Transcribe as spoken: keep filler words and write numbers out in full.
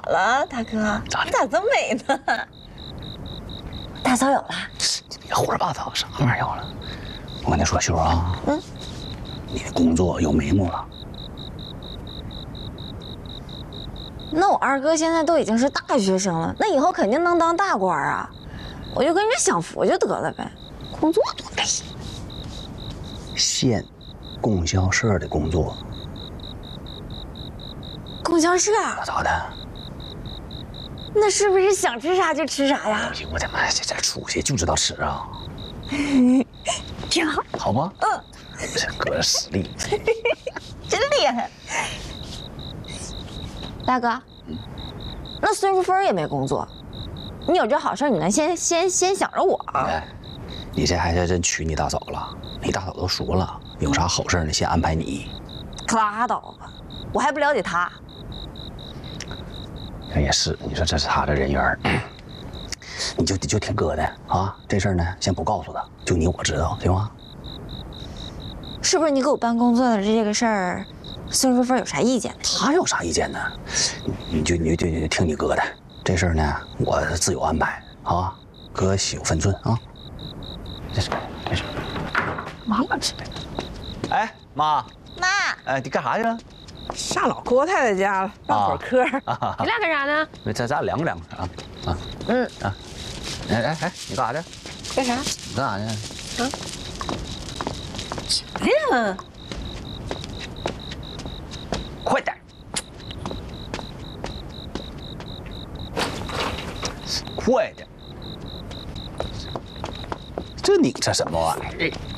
了，大哥？ 咋你咋这么美呢？大嫂有了？ 你别胡说八道，啥玩意儿有了？我跟你说，秀儿啊， 嗯， 你的工作有眉目了。 那我二哥现在都已经是大学生了，那以后肯定能当大官啊！我就跟着享福就得了呗，工作多累。 县供销社的工作， 供销社？ 那咋的？ 那是不是想吃啥就吃啥呀？ 哎呦我的妈！这这出去就知道吃啊， 挺好， 好吗？ 嗯， 这哥实力， 真厉害。大哥，那孙淑芬也没工作，你有这好事，你能先先先想着我。 哎，你这还是真娶你大嫂了？你大嫂都说了，有啥好事呢，先安排你。 可拉倒吧，我还不了解他。 也是，你说这是他的人缘，你就就听哥的啊。这事儿呢，先不告诉他，就你我知道，行吗？ 是不是你给我办工作的这个事儿，孙淑芬有啥意见呢？ 他有啥意见呢？你就你就你就听你哥的，这事儿呢，我自有安排啊，哥心有分寸啊。这是没事。妈妈吃的。哎，妈。 妈， 哎，你干啥去了？ 上老郭太太家了，唠会儿嗑。 啊、 你俩干啥呢？ 咱咱凉快凉快啊啊嗯啊！哎哎哎，你干啥去？ 干啥？ 你干啥去？ 啊？ 啥呀？ 快点！快点！这拧着什么玩意儿？